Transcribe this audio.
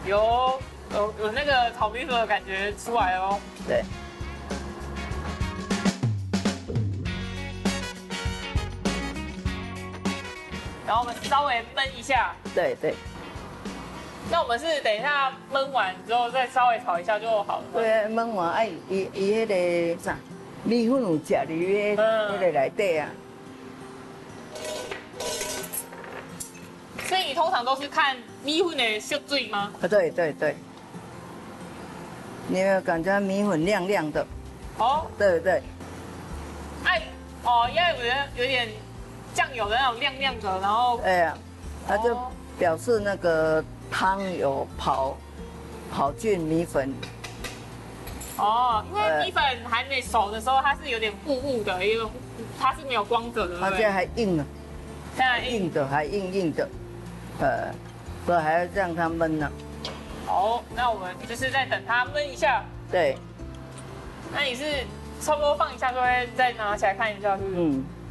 有那个炒米粉的感觉出来哦。 对。 然后我们稍微焖一下。 对对。 那我们是等一下焖完之后再稍微炒一下就好了。 对啊，焖完哎，伊迄个啥，米粉有食伫迄个内底啊。 所以你通常都是看米粉的色水吗？ 对对对。你有没有感觉米粉亮亮的？ 哦， 对不对？ 哎，哦，因为有点酱油的那种亮亮的，然后哎呀，它就表示那个汤有跑进米粉。 哦，因为米粉还没熟的时候，它是有点糊糊的，因为它是没有光泽的。 它现在还硬啊， 现在硬的还硬的，所以还要让它焖呢。 好，那我们就是再等它焖一下。 对。 那你是差不多放一下就会再拿起来看一下，是不是？ 嗯。